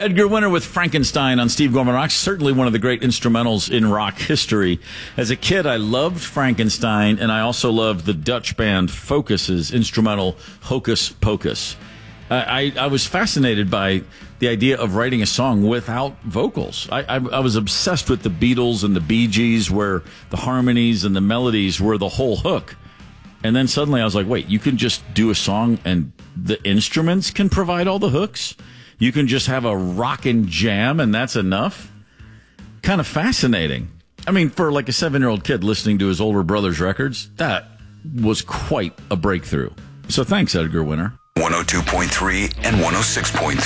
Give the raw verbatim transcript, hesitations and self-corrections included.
Edgar Winter with Frankenstein on Steve Gorman Rocks, certainly one of the great instrumentals in rock history. As a kid, I loved Frankenstein, and I also loved the Dutch band Focus's instrumental Hocus Pocus. I, I, I was fascinated by the idea of writing a song without vocals. I, I, I was obsessed with the Beatles and the Bee Gees, where the harmonies and the melodies were the whole hook. And then suddenly I was like, wait, you can just do a song and the instruments can provide all the hooks? You can just have a rockin' jam and that's enough? Kind of fascinating. I mean, for like a seven-year-old kid listening to his older brother's records, that was quite a breakthrough. So thanks, Edgar Winter. one oh two point three and one oh six point three.